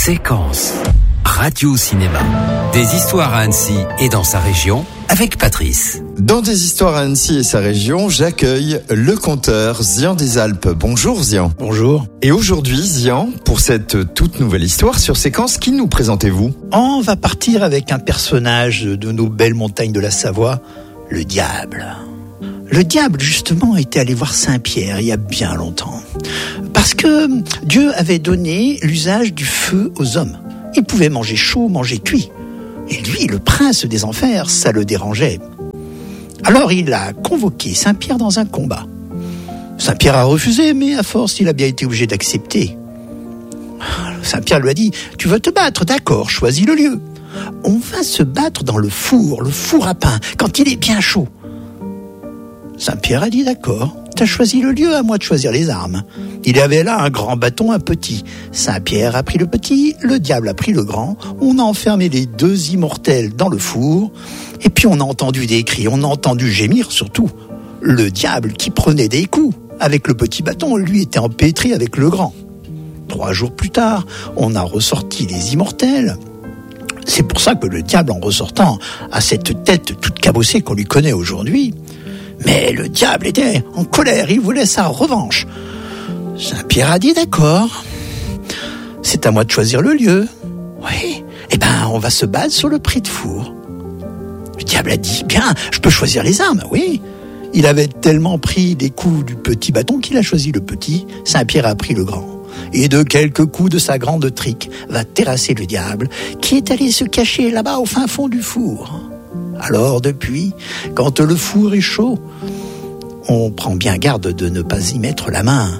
Séquence Radio-Cinéma. Des histoires à Annecy et dans sa région avec Patrice. Dans des histoires à Annecy et sa région, j'accueille le conteur Zian des Alpes. Bonjour Zian. Bonjour. Et aujourd'hui Zian, pour cette toute nouvelle histoire sur Séquence, qui nous présentez-vous ? On va partir avec un personnage de nos belles montagnes de la Savoie, le diable. Le diable, justement, était allé voir Saint-Pierre il y a bien longtemps. Parce que Dieu avait donné l'usage du feu aux hommes. Ils pouvaient manger chaud, manger cuit. Et lui, le prince des enfers, ça le dérangeait. Alors il a convoqué Saint-Pierre dans un combat. Saint-Pierre a refusé, mais à force, il a bien été obligé d'accepter. Saint-Pierre lui a dit « Tu veux te battre, d'accord, choisis le lieu. On va se battre dans le four à pain, quand il est bien chaud. » Saint-Pierre a dit « D'accord, t'as choisi le lieu, à moi de choisir les armes. » Il y avait là un grand bâton, un petit. Saint-Pierre a pris le petit, le diable a pris le grand. On a enfermé les deux immortels dans le four. Et puis on a entendu des cris, on a entendu gémir surtout. Le diable qui prenait des coups avec le petit bâton, lui était empêtré avec le grand. 3 jours plus tard, on a ressorti les immortels. C'est pour ça que le diable, en ressortant, a cette tête toute cabossée qu'on lui connaît aujourd'hui. Mais le diable était en colère, il voulait sa revanche. Saint-Pierre a dit d'accord, c'est à moi de choisir le lieu. Oui, on va se battre sur le pré de four. Le diable a dit, bien, je peux choisir les armes, oui. Il avait tellement pris des coups du petit bâton qu'il a choisi le petit, Saint-Pierre a pris le grand. Et de quelques coups de sa grande trique va terrasser le diable, qui est allé se cacher là-bas au fin fond du four. Alors depuis, quand le four est chaud, on prend bien garde de ne pas y mettre la main.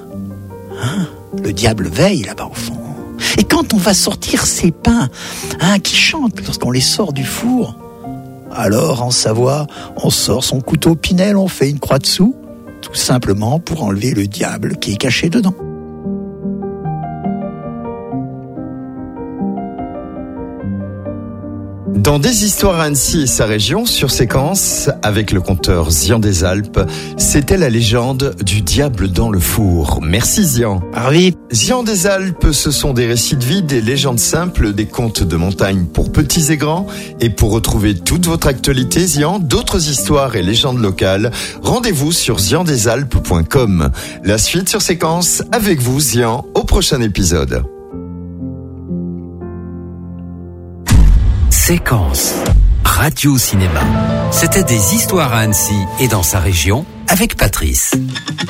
Le diable veille là-bas au fond. Et quand on va sortir ces pains qui chantent lorsqu'on les sort du four, alors en Savoie, on sort son couteau Pinel, on fait une croix dessous, tout simplement pour enlever le diable qui est caché dedans. Dans des histoires à Annecy et sa région, sur Séquence, avec le conteur Zian des Alpes, c'était la légende du diable dans le four. Merci Zian. Ravi. Zian des Alpes, ce sont des récits de vie, des légendes simples, des contes de montagne pour petits et grands. Et pour retrouver toute votre actualité, Zian, d'autres histoires et légendes locales, rendez-vous sur ziandesalpes.com. La suite sur Séquence, avec vous Zian, au prochain épisode. Séquence Radio-Cinéma. C'était des histoires à Annecy et dans sa région avec Patrice.